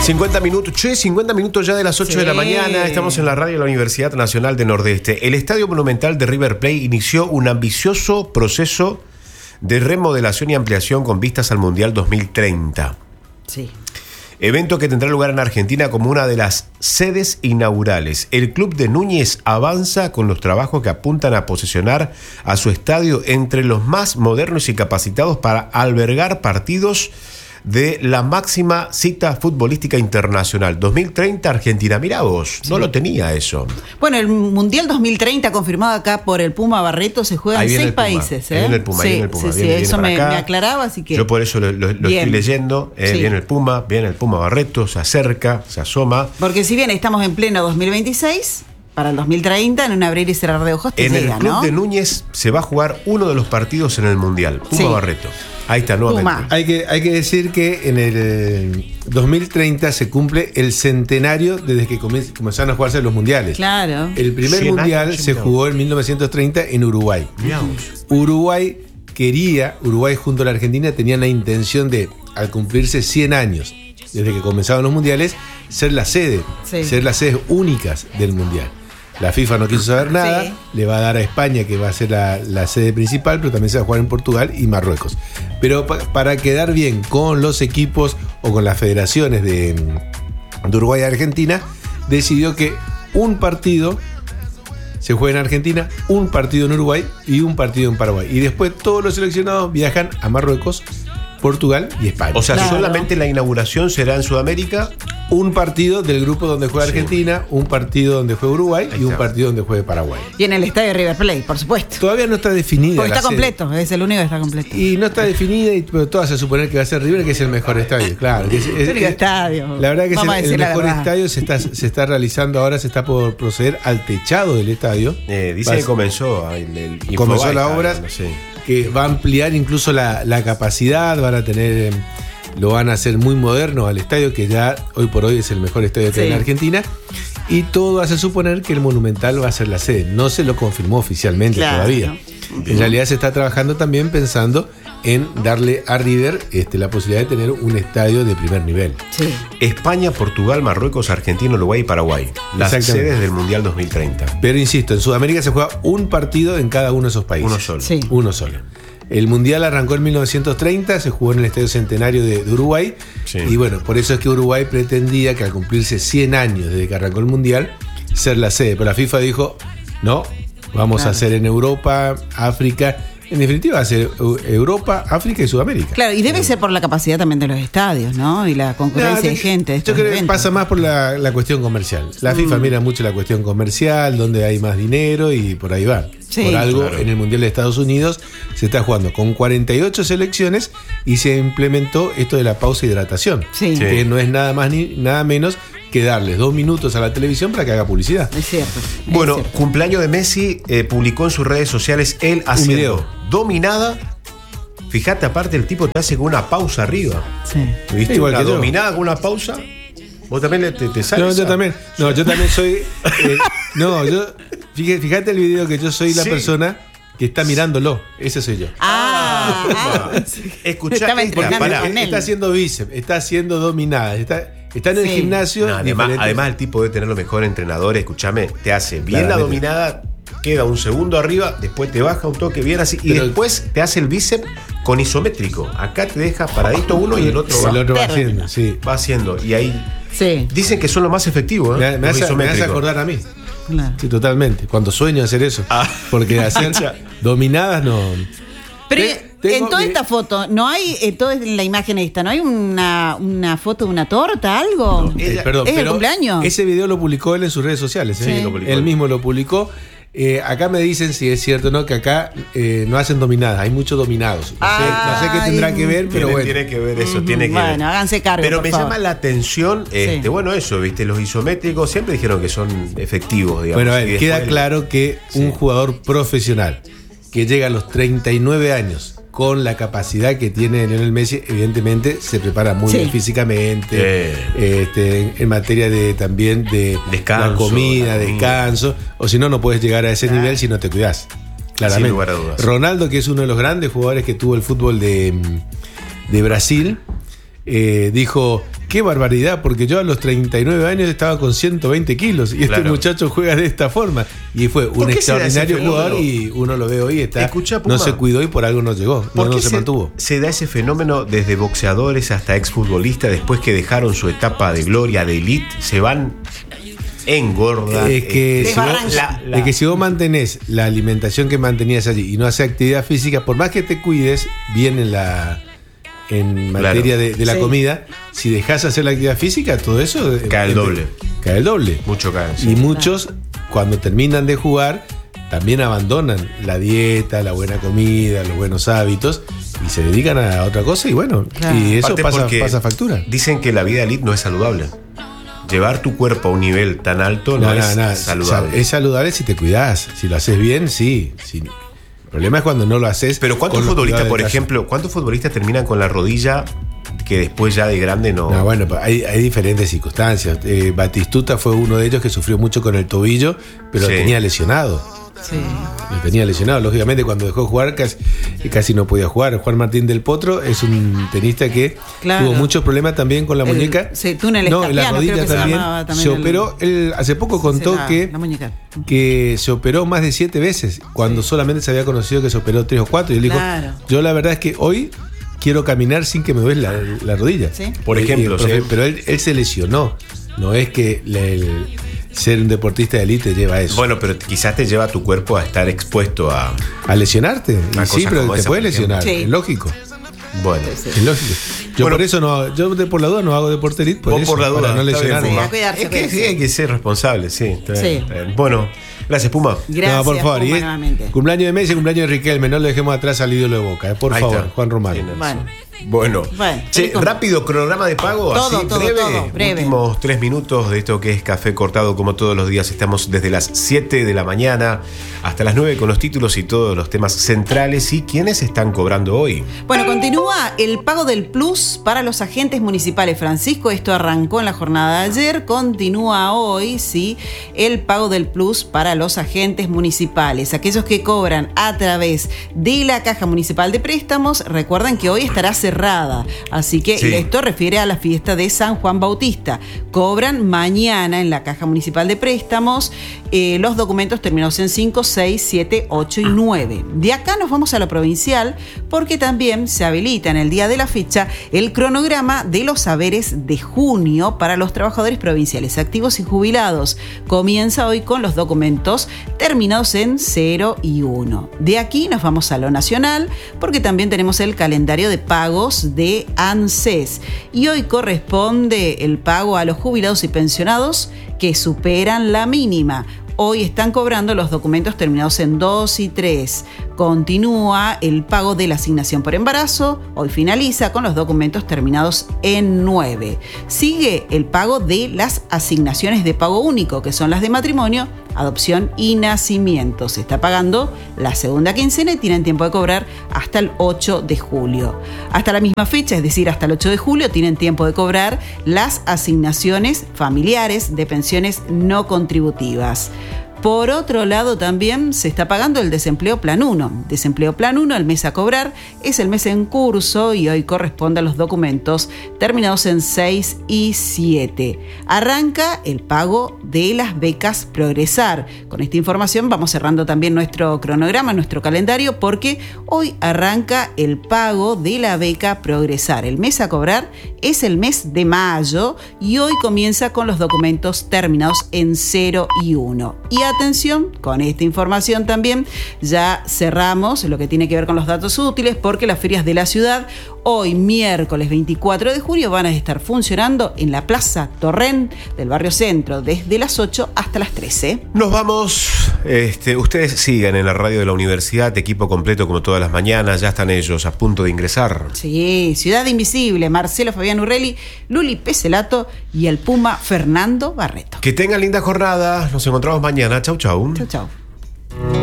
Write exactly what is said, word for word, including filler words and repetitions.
cincuenta minutos, che, cincuenta minutos ya de las ocho sí. de la mañana. Estamos en la radio de la Universidad Nacional de Nordeste. El Estadio Monumental de River Plate inició un ambicioso proceso de remodelación y ampliación con vistas al Mundial dos mil treinta. Sí. Evento que tendrá lugar en Argentina como una de las sedes inaugurales. El club de Núñez avanza con los trabajos que apuntan a posicionar a su estadio entre los más modernos y capacitados para albergar partidos de la máxima cita futbolística internacional. dos mil treinta Argentina, mirá vos, sí. no lo tenía eso. Bueno, el Mundial dos mil treinta confirmado acá por el Puma Barreto se juega en seis países. ¿eh? Ahí viene el Puma, sí, ahí viene el Puma. Sí, viene, sí, viene eso me, acá. me aclaraba, así que... Yo por eso lo, lo, lo estoy leyendo. Eh, sí. Viene el Puma, viene el Puma Barreto, se acerca, se asoma. Porque si bien estamos en pleno dos mil veintiséis... para el dos mil treinta, en un abrir y cerrar de ojos te en llega, el club ¿no? de Núñez se va a jugar uno de los partidos en el Mundial. Puma sí. Barreto. Ahí está, nuevamente. Puma. Hay que, hay que decir que en el dos mil treinta se cumple el centenario desde que comenzaron a jugarse los mundiales. Claro. El primer mundial años, se jugó en mil novecientos treinta en Uruguay. Dios. Uruguay quería, Uruguay junto a la Argentina tenían la intención de, al cumplirse cien años desde que comenzaron los mundiales, ser la sede, sí. ser las sedes únicas del mundial. La FIFA no quiso saber nada, sí. le va a dar a España, que va a ser la, la sede principal, pero también se va a jugar en Portugal y Marruecos. Pero pa, para quedar bien con los equipos o con las federaciones de, de Uruguay y Argentina, decidió que un partido se juega en Argentina, un partido en Uruguay y un partido en Paraguay. Y después todos los seleccionados viajan a Marruecos, Portugal y España. O sea, claro. solamente la inauguración será en Sudamérica. Un partido del grupo donde juega sí. Argentina, un partido donde juega Uruguay Ahí y un está. partido donde juega Paraguay. Y en el estadio de River Plate, por supuesto. Todavía no está definida. Porque está sede. completo, es el único que está completo. Y no está definida, y, pero todo hace suponer que va a ser River, que es el mejor estadio. Claro. Que es, es, el es, estadio. La verdad que Vamos es el, el mejor estadio. Se está, se está realizando ahora, se está por proceder al techado del estadio. Eh, dice va, que comenzó el, el comenzó la obra, no sé. que va a ampliar incluso la, la capacidad, van a tener... Lo van a hacer muy moderno al estadio, que ya hoy por hoy es el mejor estadio que sí. hay en Argentina. Y todo hace suponer que el Monumental va a ser la sede. No se lo confirmó oficialmente claro. todavía. En realidad se está trabajando también pensando en darle a River este, la posibilidad de tener un estadio de primer nivel. Sí. España, Portugal, Marruecos, Argentina, Uruguay y Paraguay. Las sedes del Mundial dos mil treinta. Pero insisto, en Sudamérica se juega un partido en cada uno de esos países. Uno solo. Sí. Uno solo. El Mundial arrancó en mil novecientos treinta, se jugó en el Estadio Centenario de, de Uruguay. Sí. Y bueno, por eso es que Uruguay pretendía que al cumplirse cien años desde que arrancó el Mundial, ser la sede. Pero la FIFA dijo, no, vamos claro. a hacer en Europa, África. En definitiva, va a ser Europa, África y Sudamérica. Claro, y debe ser por la capacidad también de los estadios, ¿no? Y la concurrencia no, de gente. Yo creo que pasa más por la, la cuestión comercial. La mm. FIFA mira mucho la cuestión comercial, donde hay más dinero y por ahí va. Sí, por algo, claro. en el Mundial de Estados Unidos se está jugando con cuarenta y ocho selecciones y se implementó esto de la pausa e hidratación. Sí. Que sí. no es nada más ni nada menos que darles dos minutos a la televisión para que haga publicidad. Es cierto. Es bueno, cierto. Cumpleaños de Messi, eh, publicó en sus redes sociales él haciendo video. dominada. Fíjate, aparte el tipo te hace con una pausa arriba. Sí. ¿Viste? Sí, igual una que yo. dominada con una pausa. Vos también te, te sales. No, yo también. No, yo también soy. Eh, no, yo. Fíjate, fíjate el video que yo soy la sí. persona que está mirándolo. Ese soy yo. Ah, ah, ah sí. Escuchá, está, está haciendo bíceps, está haciendo dominadas, está. Está en el sí. gimnasio. No, además, además, el tipo debe tener los mejores entrenadores. Escúchame, te hace bien la dominada, queda un segundo arriba, después te baja un toque bien así, Pero, y después te hace el bíceps con isométrico. Acá te deja paradito uno y el otro sí, va. El otro va haciendo, sí. Va haciendo. Y ahí sí. dicen que son los más efectivos, ¿eh? Me, me, hace, me hace acordar a mí. Claro. Sí, totalmente. Cuando sueño hacer eso. Ah. Porque hacer dominadas no. Pero Te, en toda que... esta foto, ¿no hay, en toda la imagen esta, ¿no hay una, una foto de una torta, algo? No, ella, eh, perdón, ¿Es el cumpleaños? Ese video lo publicó él en sus redes sociales, ¿eh? Sí, lo publicó. Él mismo lo publicó. Eh, acá me dicen si es cierto o no, que acá eh, no hacen dominadas, hay muchos dominados. No, ah, sé, no sé qué tendrá que ver, pero tiene, bueno. Tiene que ver eso, uh-huh. tiene que bueno, ver. Bueno, háganse cargo. Pero por me favor. llama la atención, este, sí. bueno, eso, viste, los isométricos siempre dijeron que son efectivos, digamos. Bueno, a ver, queda claro que sí. un jugador profesional que llega a los treinta y nueve años con la capacidad que tiene Lionel Messi, evidentemente se prepara muy sí. bien físicamente, eh. este, en, en materia de también de descanso, la comida, descanso, o si no, no puedes llegar a ese ah. nivel si no te cuidas. Claramente. Sin lugar a dudas. Ronaldo, que es uno de los grandes jugadores que tuvo el fútbol de, de Brasil, eh, dijo qué barbaridad, porque yo a los treinta y nueve años estaba con ciento veinte kilos y claro. este muchacho juega de esta forma. Y fue un extraordinario jugador y uno lo ve hoy, está, Escucha, no se cuidó y por algo no llegó, ¿Por no, qué no se, se mantuvo. Se da ese fenómeno desde boxeadores hasta exfutbolistas después que dejaron su etapa de gloria, de elite, se van... engorda. Es que, eh, si vos, la, la, es que si vos mantenés la alimentación que mantenías allí y no haces actividad física, por más que te cuides bien en la en materia claro. de, de la sí. comida, si dejás hacer la actividad física, todo eso cae el doble. Cae el doble. Mucho cae. Sí. Y muchos, cuando terminan de jugar, también abandonan la dieta, la buena comida, los buenos hábitos y se dedican a otra cosa y bueno, claro. y eso pasa, pasa factura. Dicen que la vida elite no es saludable. Llevar tu cuerpo a un nivel tan alto no, no es no, no. saludable. Es saludable si te cuidás. Si lo haces bien, sí. sí. El problema es cuando no lo haces. Pero ¿cuántos futbolistas, por ejemplo, cuántos futbolistas terminan con la rodilla que después ya de grande no? No, bueno, hay, hay diferentes circunstancias. Eh, Batistuta fue uno de ellos que sufrió mucho con el tobillo, pero sí. lo tenía lesionado. Sí. Lo tenía lesionado. Lógicamente, cuando dejó de jugar, casi, casi no podía jugar. Juan Martín del Potro es un tenista que claro. tuvo muchos problemas también con la el, muñeca. Sí, túnel no, en la rodilla también. Se, también se operó. El, él hace poco contó la, que, la que se operó más de siete veces, cuando sí. solamente se había conocido que se operó tres o cuatro. Y él claro. dijo: yo la verdad es que hoy quiero caminar sin que me duele la, la rodilla. ¿Sí? Por ejemplo. Y, y, sí. Pero él, él se lesionó. No es que le, el, ser un deportista de élite lleva a eso. Bueno, pero quizás te lleva a tu cuerpo a estar expuesto a... A lesionarte. A sí, pero te esa, puedes lesionar. Sí. Es lógico. Bueno. Es lógico. Yo bueno, por eso no... Yo por la duda no hago deporte élite. Por, eso, por la duda. Para no lesionarme. Sí, a cuidarse, es que sí, hay que ser responsable, sí. sí. Bueno, gracias, Puma. Gracias, no, por favor. Puma, y es, cumpleaños de Messi y cumpleaños de Riquelme. No le dejemos atrás al ídolo de Boca. Eh, por Ahí favor, está. Juan Román. Bueno. Bueno, bueno che, rápido cronograma de pago, todo, así todo, breve. Todo, breve. Últimos tres minutos de esto que es Café Cortado, como todos los días. Estamos desde las siete de la mañana hasta las nueve con los títulos y todos los temas centrales. ¿Y quiénes están cobrando hoy? Bueno, continúa el pago del plus para los agentes municipales. Francisco, esto arrancó en la jornada de ayer, continúa hoy, sí, el pago del plus para los agentes municipales. Aquellos que cobran a través de la Caja Municipal de Préstamos, recuerden que hoy estará cerrada, así que sí. esto refiere a la fiesta de San Juan Bautista. Cobran mañana en la Caja Municipal de Préstamos eh, los documentos terminados en cinco, seis, siete, ocho y nueve. De acá nos vamos a lo provincial porque también se habilita en el día de la fecha el cronograma de los saberes de junio para los trabajadores provinciales activos y jubilados. Comienza hoy con los documentos terminados en cero y uno. De aquí nos vamos a lo nacional porque también tenemos el calendario de pagos de ANSES y hoy corresponde el pago a los jubilados y pensionados que superan la mínima. Hoy están cobrando los documentos terminados en dos y tres. Continúa el pago de la asignación por embarazo. Hoy finaliza con los documentos terminados en nueve. Sigue el pago de las asignaciones de pago único, que son las de matrimonio, adopción y nacimiento. Se está pagando la segunda quincena y tienen tiempo de cobrar hasta el ocho de julio. Hasta la misma fecha, es decir, hasta el ocho de julio, tienen tiempo de cobrar las asignaciones familiares de pensiones no contributivas. Por otro lado, también se está pagando el desempleo plan uno. Desempleo plan uno, el mes a cobrar, es el mes en curso y hoy corresponde a los documentos terminados en seis y siete. Arranca el pago de las becas Progresar. Con esta información vamos cerrando también nuestro cronograma, nuestro calendario, porque hoy arranca el pago de la beca Progresar. El mes a cobrar es el mes de mayo y hoy comienza con los documentos terminados en cero y uno. Y atención, con esta información también ya cerramos lo que tiene que ver con los datos útiles porque las ferias de la ciudad hoy miércoles veinticuatro de junio van a estar funcionando en la Plaza Torrent del barrio Centro desde las ocho hasta las trece. Nos vamos, este, ustedes sigan en la radio de la universidad, equipo completo como todas las mañanas, ya están ellos a punto de ingresar. Sí, Ciudad Invisible, Marcelo Fabián Urrelli, Luli Peselato y el Puma Fernando Barreto. Que tengan linda jornada, nos encontramos mañana, chau chau. Chau chau.